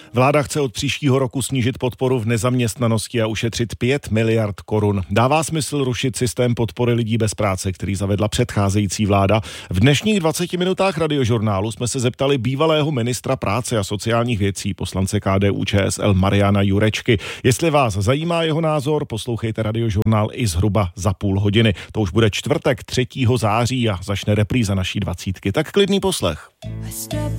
Vláda chce od příštího roku snížit podporu v nezaměstnanosti a ušetřit 5 miliard korun. Dává smysl rušit systém podpory lidí bez práce, který zavedla předcházející vláda? V dnešních 20 minutách Radiožurnálu jsme se zeptali bývalého ministra práce a sociálních věcí, poslance KDU-ČSL Mariana Jurečky. Jestli vás zajímá jeho názor, poslouchejte Radiožurnál i zhruba za půl hodiny. To už bude čtvrtek 3. září a začne repríza naší 20. Tak klidný poslech.